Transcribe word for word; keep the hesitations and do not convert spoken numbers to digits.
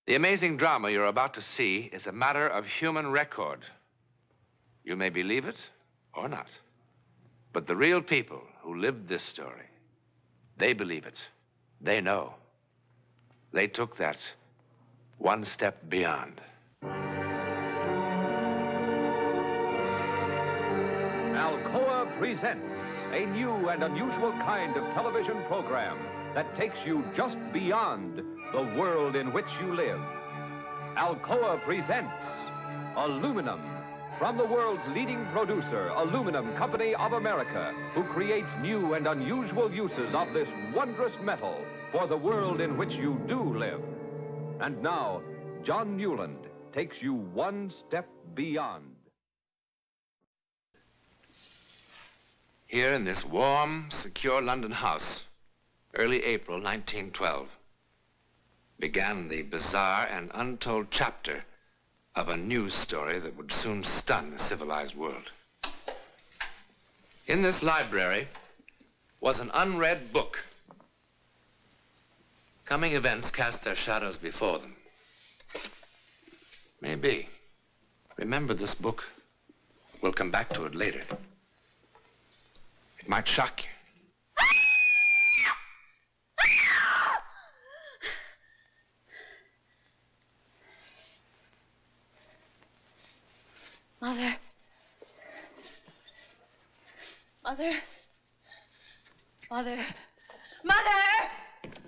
The amazing drama you're about to see is a matter of human record. You may believe it or not. But the real people who lived this story, they believe it. They know. They took that one step beyond. Alcoa presents a new and unusual kind of television program that takes you just beyond the world in which you live. Alcoa presents Aluminum, from the world's leading producer, Aluminum Company of America, who creates new and unusual uses of this wondrous metal for the world in which you do live. And now, John Newland takes you one step beyond. Here in this warm, secure London house, early April nineteen twelve, began the bizarre and untold chapter of a news story that would soon stun the civilized world. In this library was an unread book. Coming events cast their shadows before them. Maybe. Remember this book. We'll come back to it later. It might shock you. Mother. Mother. Mother.